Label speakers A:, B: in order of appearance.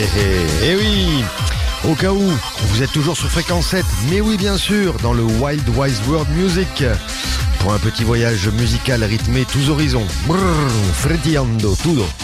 A: Eh oui, au cas où, vous êtes toujours sur Fréquence 7, mais oui bien sûr, dans le Wild Wise World Music, pour un petit voyage musical rythmé tous horizons. Brrr, fretillando, tudo.